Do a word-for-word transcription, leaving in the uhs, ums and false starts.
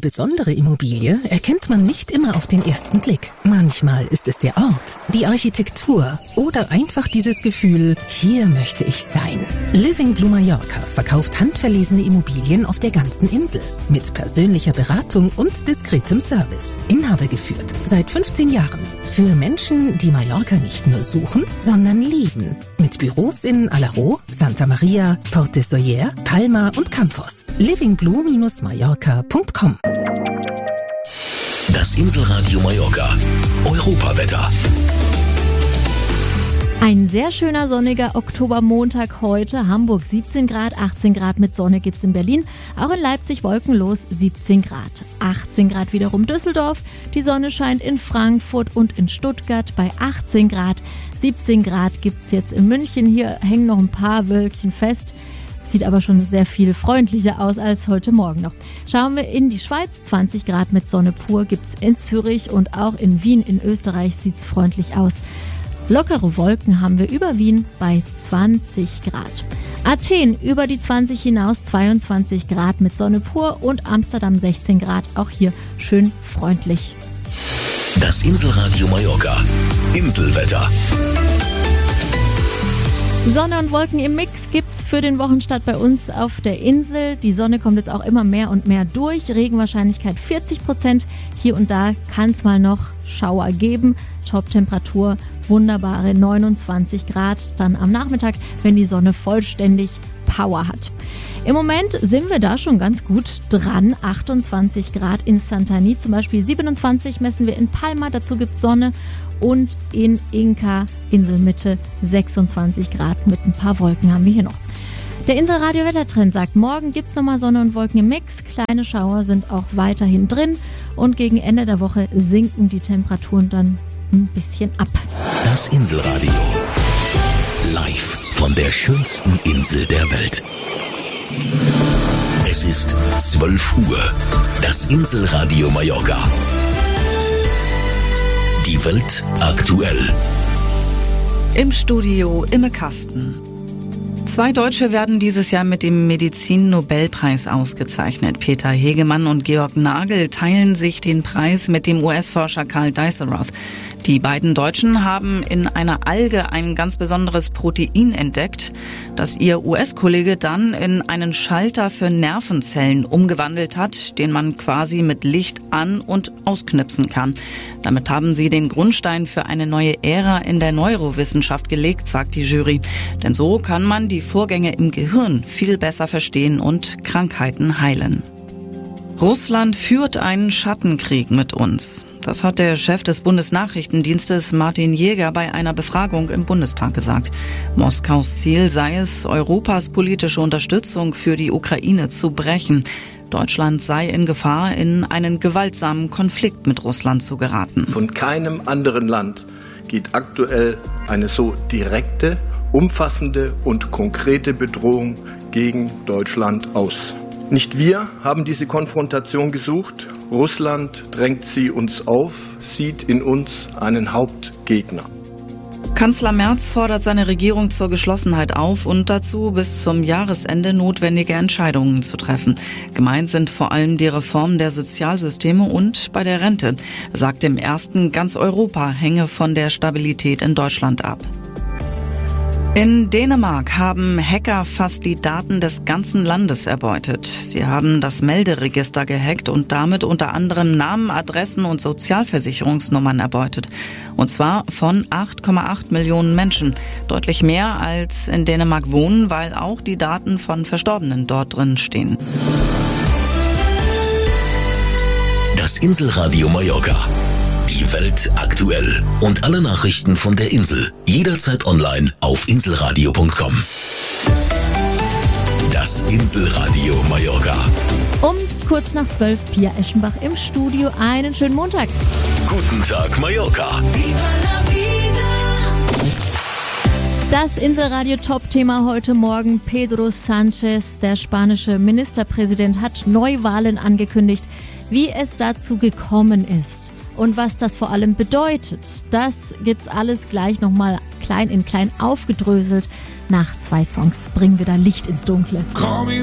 besondere Immobilie erkennt man nicht immer auf den ersten Blick. Manchmal ist es der Ort, die Architektur oder einfach dieses Gefühl, hier möchte ich sein. Living Blue Mallorca verkauft handverlesene Immobilien auf der ganzen Insel mit persönlicher Beratung und diskretem Service. Inhaber geführt seit fünfzehn Jahren. Für Menschen, die Mallorca nicht nur suchen, sondern lieben. Mit Büros in Alaró, Santa Maria, Port de Sóller, Palma und Campos. living blue dash mallorca punkt com. Das Inselradio Mallorca. Europawetter. Ein sehr schöner sonniger Oktobermontag heute. Hamburg siebzehn Grad, achtzehn Grad mit Sonne gibt's in Berlin. Auch in Leipzig wolkenlos siebzehn Grad. achtzehn Grad wiederum Düsseldorf. Die Sonne scheint in Frankfurt und in Stuttgart bei achtzehn Grad. siebzehn Grad gibt's jetzt in München. Hier hängen noch ein paar Wölkchen fest. Sieht aber schon sehr viel freundlicher aus als heute Morgen noch. Schauen wir in die Schweiz. zwanzig Grad mit Sonne pur gibt's in Zürich und auch in Wien in Österreich sieht's freundlich aus. Lockere Wolken haben wir über Wien bei zwanzig Grad. Athen über die zwanzig hinaus, zweiundzwanzig Grad mit Sonne pur und Amsterdam sechzehn Grad, auch hier schön freundlich. Das Inselradio Mallorca. Inselwetter. Sonne und Wolken im Mix gibt's für den Wochenstart bei uns auf der Insel. Die Sonne kommt jetzt auch immer mehr und mehr durch. Regenwahrscheinlichkeit vierzig Prozent. Hier und da kann es mal noch Schauer geben. Top-Temperatur wunderbare neunundzwanzig Grad. Dann am Nachmittag, wenn die Sonne vollständig Power hat. Im Moment sind wir da schon ganz gut dran. achtundzwanzig Grad in Santani, zum Beispiel siebenundzwanzig messen wir in Palma, dazu gibt's Sonne. Und in Inka, Inselmitte, sechsundzwanzig Grad mit ein paar Wolken haben wir hier noch. Der Inselradio-Wettertrend sagt, morgen gibt's nochmal Sonne und Wolken im Mix. Kleine Schauer sind auch weiterhin drin. Und gegen Ende der Woche sinken die Temperaturen dann ein bisschen ab. Das Inselradio. Live von der schönsten Insel der Welt. Es ist zwölf Uhr. Das Inselradio Mallorca. Die Welt aktuell. Im Studio Imme Kasten. Zwei Deutsche werden dieses Jahr mit dem Medizin-Nobelpreis ausgezeichnet. Peter Hegemann und Georg Nagel teilen sich den Preis mit dem U S-Forscher Karl Dijsselroth. Die beiden Deutschen haben in einer Alge ein ganz besonderes Protein entdeckt, das ihr U S-Kollege dann in einen Schalter für Nervenzellen umgewandelt hat, den man quasi mit Licht an- und ausknipsen kann. Damit haben sie den Grundstein für eine neue Ära in der Neurowissenschaft gelegt, sagt die Jury. Denn so kann man die Vorgänge im Gehirn viel besser verstehen und Krankheiten heilen. Russland führt einen Schattenkrieg mit uns. Das hat der Chef des Bundesnachrichtendienstes Martin Jäger bei einer Befragung im Bundestag gesagt. Moskaus Ziel sei es, Europas politische Unterstützung für die Ukraine zu brechen. Deutschland sei in Gefahr, in einen gewaltsamen Konflikt mit Russland zu geraten. Von keinem anderen Land geht aktuell eine so direkte, umfassende und konkrete Bedrohung gegen Deutschland aus. Nicht wir haben diese Konfrontation gesucht. Russland drängt sie uns auf, sieht in uns einen Hauptgegner. Kanzler Merz fordert seine Regierung zur Geschlossenheit auf und dazu, bis zum Jahresende notwendige Entscheidungen zu treffen. Gemeint sind vor allem die Reform der Sozialsysteme und bei der Rente. Er sagt im ersten, ganz Europa hänge von der Stabilität in Deutschland ab. In Dänemark haben Hacker fast die Daten des ganzen Landes erbeutet. Sie haben das Melderegister gehackt und damit unter anderem Namen, Adressen und Sozialversicherungsnummern erbeutet. Und zwar von acht Komma acht Millionen Menschen. Deutlich mehr als in Dänemark wohnen, weil auch die Daten von Verstorbenen dort drin stehen. Das Inselradio Mallorca. Die Welt aktuell und alle Nachrichten von der Insel jederzeit online auf inselradio punkt com. Das Inselradio Mallorca. Um kurz nach zwölf, Pia Eschenbach im Studio. Einen schönen Montag. Guten Tag Mallorca. Das Inselradio-Top-Thema heute Morgen. Pedro Sánchez, der spanische Ministerpräsident, hat Neuwahlen angekündigt. Wie es dazu gekommen ist und was das vor allem bedeutet, das gibt's alles gleich nochmal klein in klein aufgedröselt. Nach zwei Songs bringen wir da Licht ins Dunkle. Call me